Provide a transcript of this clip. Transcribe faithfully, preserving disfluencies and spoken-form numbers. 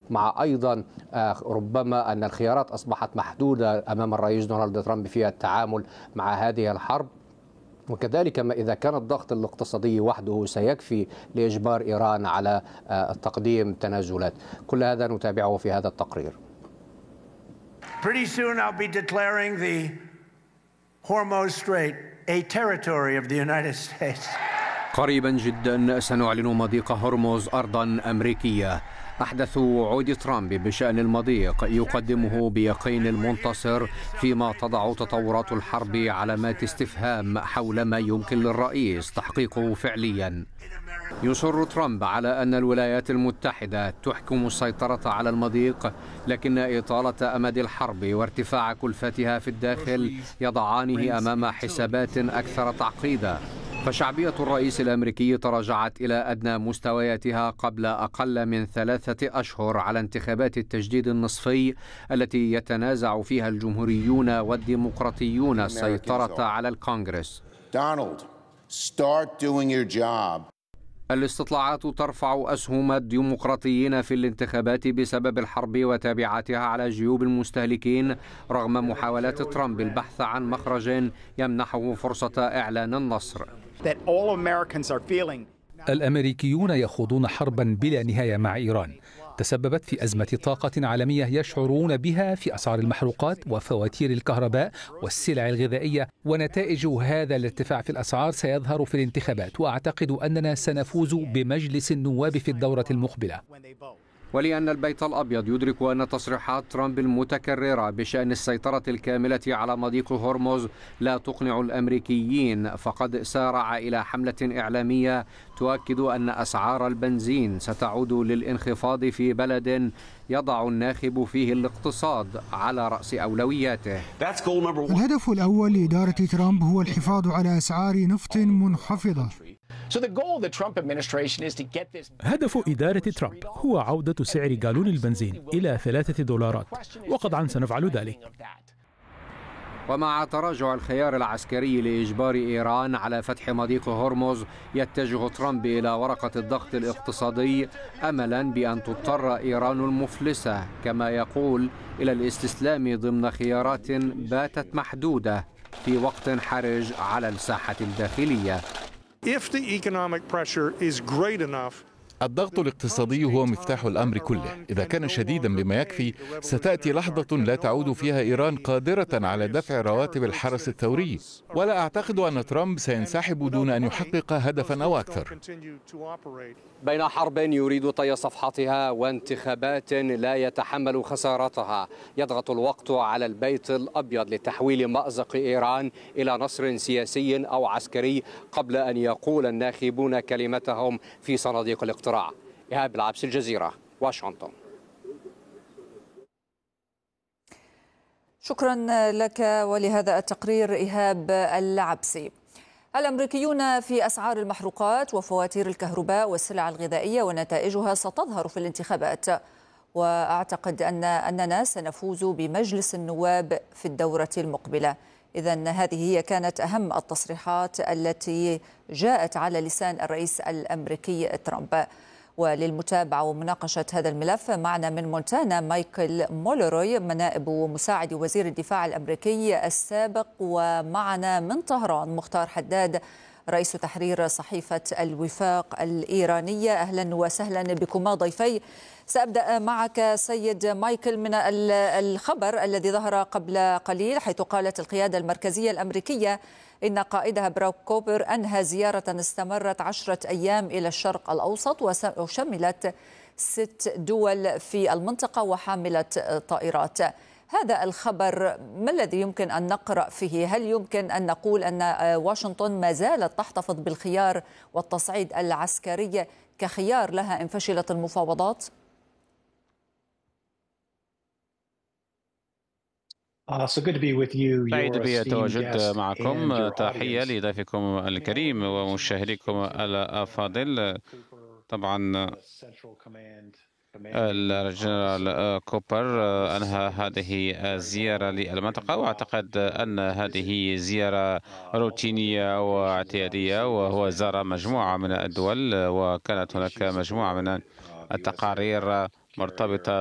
مع أيضا ربما أن الخيارات أصبحت محدودة أمام الرئيس دونالد ترامب في التعامل مع هذه الحرب. وكذلك ما إذا كان الضغط الاقتصادي وحده سيكفي لإجبار إيران على تقديم تنازلات. كل هذا نتابعه في هذا التقرير. Pretty soon I'll be declaring the Hormuz Strait a territory of the United States. قريبا جدا سنعلن مضيق هرمز أرضا أمريكية. أحدث وعود ترامب بشأن المضيق يقدمه بيقين المنتصر، فيما تضع تطورات الحرب علامات استفهام حول ما يمكن للرئيس تحقيقه فعليا. يصر ترامب على أن الولايات المتحدة تحكم السيطرة على المضيق، لكن إطالة أمد الحرب وارتفاع كلفتها في الداخل يضعانه أمام حسابات أكثر تعقيدا. فشعبية الرئيس الأمريكي تراجعت إلى أدنى مستوياتها قبل أقل من ثلاثة أشهر على انتخابات التجديد النصفي التي يتنازع فيها الجمهوريون والديمقراطيون السيطرة على الكونغرس. Donald, start doing your job. الاستطلاعات ترفع أسهم الديمقراطيين في الانتخابات بسبب الحرب وتابعاتها على جيوب المستهلكين، رغم محاولات ترامب البحث عن مخرج يمنحه فرصة إعلان النصر. الأمريكيون يخوضون حربا بلا نهاية مع إيران تسببت في أزمة طاقة عالمية يشعرون بها في أسعار المحروقات وفواتير الكهرباء والسلع الغذائية، ونتائج هذا الارتفاع في الأسعار سيظهر في الانتخابات، وأعتقد أننا سنفوز بمجلس النواب في الدورة المقبلة. ولأن البيت الأبيض يدرك أن تصريحات ترامب المتكررة بشأن السيطرة الكاملة على مضيق هرمز لا تقنع الأمريكيين، فقد سارع إلى حملة إعلامية تؤكد أن أسعار البنزين ستعود للانخفاض في بلد يضع الناخب فيه الاقتصاد على رأس أولوياته. الهدف الأول لإدارة ترامب هو الحفاظ على أسعار نفط منخفضة. هدف إدارة ترامب هو عودة سعر جالون البنزين إلى ثلاثة دولارات، وقطعا سنفعل ذلك. ومع تراجع الخيار العسكري لإجبار إيران على فتح مضيق هرمز، يتجه ترامب إلى ورقة الضغط الاقتصادي أملا بأن تضطر إيران المفلسة كما يقول إلى الاستسلام ضمن خيارات باتت محدودة في وقت حرج على الساحة الداخلية. الضغط الاقتصادي هو مفتاح الأمر كله. إذا كان شديدا بما يكفي، ستأتي لحظة لا تعود فيها إيران قادرة على دفع رواتب الحرس الثوري، ولا أعتقد أن ترامب سينسحب دون أن يحقق هدفا أو أكثر. بين حرب يريد طي صفحتها وانتخابات لا يتحمل خسارتها، يضغط الوقت على البيت الأبيض لتحويل مأزق إيران إلى نصر سياسي أو عسكري قبل أن يقول الناخبون كلمتهم في صناديق الاقتراع. إيهاب العبسي، الجزيرة، واشنطن. شكرا لك ولهذا التقرير إيهاب العبسي. الأمريكيون في أسعار المحروقات وفواتير الكهرباء والسلع الغذائية ونتائجها ستظهر في الانتخابات، وأعتقد أن أننا سنفوز بمجلس النواب في الدورة المقبلة. إذن هذه هي كانت أهم التصريحات التي جاءت على لسان الرئيس الأمريكي ترامب. وللمتابعة ومناقشة هذا الملف معنا من مونتانا مايكل مولروي، نائب ومساعد وزير الدفاع الأمريكي السابق، ومعنا من طهران مختار حداد رئيس تحرير صحيفة الوفاق الإيرانية. أهلا وسهلا بكما ضيفي. سأبدأ معك سيد مايكل من الخبر الذي ظهر قبل قليل، حيث قالت القيادة المركزية الأمريكية إن قائدها براك كوبر أنهى زيارة استمرت عشرة أيام إلى الشرق الأوسط وشملت ست دول في المنطقة وحاملة طائرات. هذا الخبر ما الذي يمكن أن نقرأ فيه؟ هل يمكن أن نقول أن واشنطن ما زالت تحتفظ بالخيار والتصعيد العسكري كخيار لها إن فشلت المفاوضات؟ سعيد بالتواجد معكم. تحية لضيفكم الكريم ومشاهديكم الأفاضل. طبعا الجنرال كوبر أنهى هذه الزيارة للمنطقة، وأعتقد أن هذه زيارة روتينية واعتيادية، وهو زار مجموعة من الدول، وكانت هناك مجموعة من التقارير مرتبطة